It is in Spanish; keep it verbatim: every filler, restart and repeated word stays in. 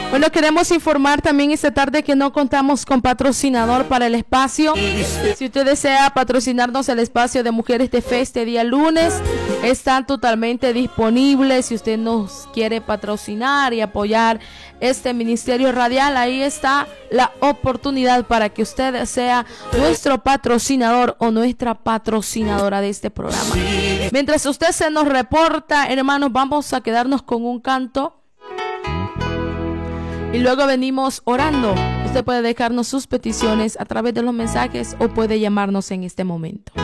Bueno, queremos informar también esta tarde que no contamos con patrocinador para el espacio. Si usted desea patrocinarnos el espacio de Mujeres de Fe este día lunes, está totalmente disponible. Si usted nos quiere patrocinar y apoyar este ministerio radial, ahí está la oportunidad para que usted sea nuestro patrocinador o nuestra patrocinadora de este programa. Mientras usted se nos reporta, hermanos, vamos a quedarnos con un canto y luego venimos orando. Usted puede dejarnos sus peticiones a través de los mensajes o puede llamarnos en este momento.